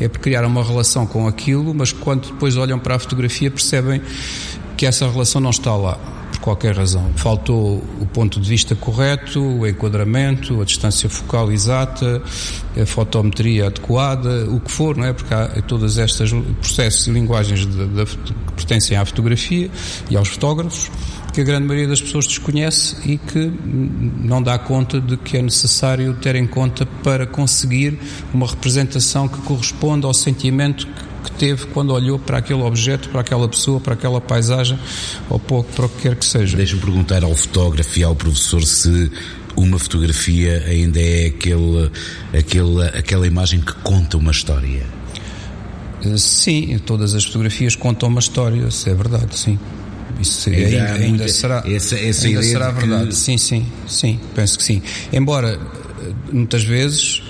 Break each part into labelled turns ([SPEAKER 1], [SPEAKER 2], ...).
[SPEAKER 1] é por criar uma relação com aquilo, mas quando depois olham para a fotografia percebem que essa relação não está lá, por qualquer razão. Faltou o ponto de vista correto, o enquadramento, a distância focal exata, a fotometria adequada, o que for, não é? Porque há todas estas processos e linguagens que pertencem à fotografia e aos fotógrafos, que a grande maioria das pessoas desconhece e que não dá conta de que é necessário ter em conta para conseguir uma representação que corresponda ao sentimento que teve quando olhou para aquele objeto, para aquela pessoa, para aquela paisagem, ou para o que quer que seja.
[SPEAKER 2] Deixa-me perguntar ao fotógrafo e ao professor se uma fotografia ainda é aquela imagem que conta uma história.
[SPEAKER 1] Sim, todas as fotografias contam uma história, isso é verdade, sim. Isso ainda será, essa ainda será verdade. Que... Sim, penso que sim. Embora, muitas vezes,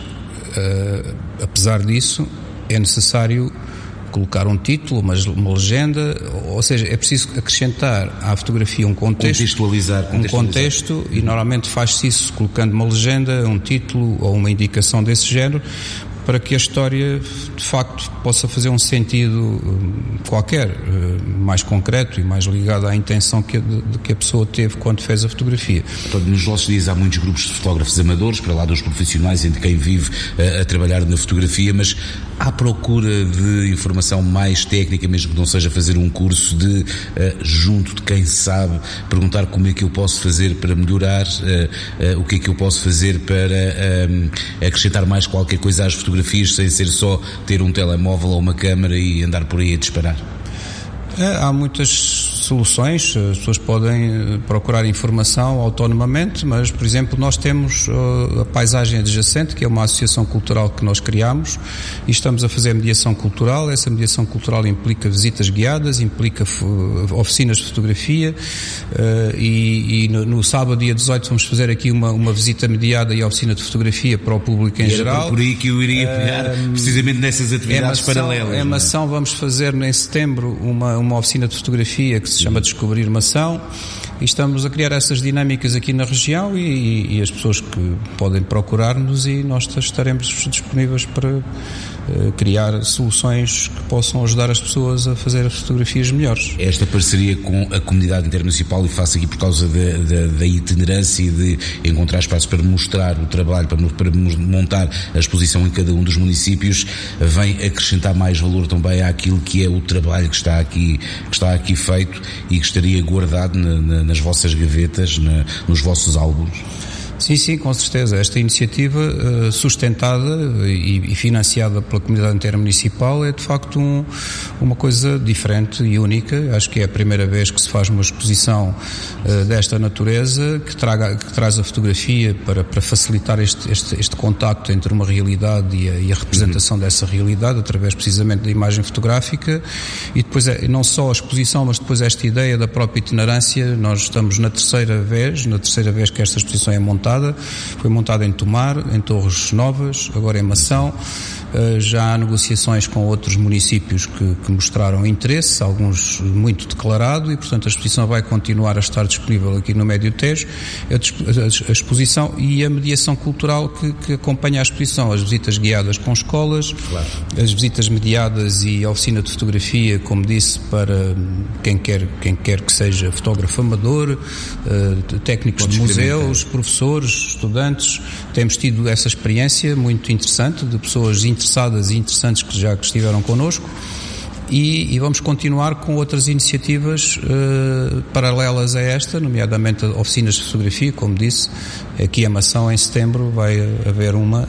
[SPEAKER 1] apesar disso, é necessário colocar um título, uma legenda, ou seja, é preciso acrescentar à fotografia um contexto,
[SPEAKER 2] contextualizar.
[SPEAKER 1] Um contexto, e normalmente faz-se isso colocando uma legenda, um título ou uma indicação desse género, para que a história de facto possa fazer um sentido qualquer, mais concreto e mais ligado à intenção que a pessoa teve quando fez a fotografia.
[SPEAKER 2] Nos nossos dias há muitos grupos de fotógrafos amadores, para lá dos profissionais, entre quem vive a trabalhar na fotografia, mas à procura de informação mais técnica, mesmo que não seja fazer um curso de junto de quem sabe, perguntar como é que eu posso fazer para melhorar, o que é que eu posso fazer para acrescentar mais qualquer coisa às fotografias, sem ser só ter um telemóvel ou uma câmara e andar por aí a disparar.
[SPEAKER 1] Há muitas soluções, as pessoas podem procurar informação autonomamente, mas, por exemplo, nós temos a Paisagem Adjacente, que é uma associação cultural que nós criamos, e estamos a fazer mediação cultural. Essa mediação cultural implica visitas guiadas, implica oficinas de fotografia, e no sábado, dia 18, vamos fazer aqui uma visita mediada e oficina de fotografia para o público em geral.
[SPEAKER 2] Por aí que eu iria pegar, precisamente nessas atividades paralelas.
[SPEAKER 1] Em Mação vamos fazer em setembro uma oficina de fotografia que se chama Descobrir Mação, e estamos a criar essas dinâmicas aqui na região, e as pessoas que podem procurar-nos, e nós estaremos disponíveis para criar soluções que possam ajudar as pessoas a fazer as fotografias melhores.
[SPEAKER 2] Esta parceria com a comunidade intermunicipal, e faço aqui por causa da itinerância e de encontrar espaços para mostrar o trabalho, para montar a exposição em cada um dos municípios, vem acrescentar mais valor também àquilo que é o trabalho que está aqui feito e que estaria guardado nas vossas gavetas, nos vossos álbuns.
[SPEAKER 1] Sim, com certeza. Esta iniciativa sustentada e financiada pela comunidade intermunicipal é de facto uma coisa diferente e única. Acho que é a primeira vez que se faz uma exposição desta natureza, que traz a fotografia para facilitar este contacto entre uma realidade e a representação dessa realidade, através precisamente da imagem fotográfica. E depois não só a exposição, mas depois esta ideia da própria itinerância. Nós estamos na terceira vez que esta exposição é montada. Foi montada em Tomar, em Torres Novas, agora em Mação. Já há negociações com outros municípios que mostraram interesse, alguns muito declarado, e portanto a exposição vai continuar a estar disponível aqui no Médio Tejo. A exposição e a mediação cultural que acompanha a exposição, as visitas guiadas com escolas, claro, as visitas mediadas e a oficina de fotografia, como disse, para quem quer que seja fotógrafo amador, técnicos de museus, professores, estudantes. Temos tido essa experiência muito interessante de pessoas interessadas e interessantes que estiveram connosco, e vamos continuar com outras iniciativas paralelas a esta, nomeadamente oficinas de fotografia, como disse, aqui em Mação em setembro vai haver uma,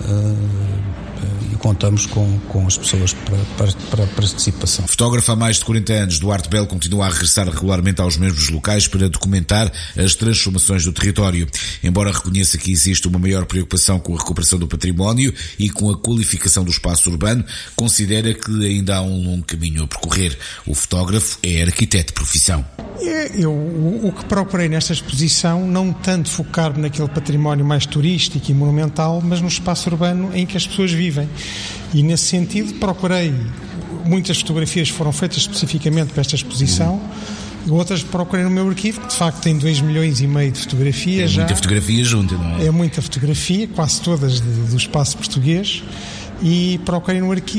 [SPEAKER 1] e contamos com as pessoas para a participação.
[SPEAKER 2] Fotógrafo há mais de 40 anos, Duarte Belo continua a regressar regularmente aos mesmos locais para documentar as transformações do território. Embora reconheça que existe uma maior preocupação com a recuperação do património e com a qualificação do espaço urbano, considera que ainda há um longo caminho a percorrer. O fotógrafo é arquiteto de profissão.
[SPEAKER 3] O que procurei nesta exposição, não tanto focar-me naquele património mais turístico e monumental, mas no espaço urbano em que as pessoas vivem. E nesse sentido procurei, muitas fotografias foram feitas especificamente para esta exposição, outras procurei no meu arquivo, que de facto tem 2,5 milhões de fotografias.
[SPEAKER 2] Muita fotografia junta, não é?
[SPEAKER 3] É muita fotografia, quase todas do espaço português, e procurei no arquivo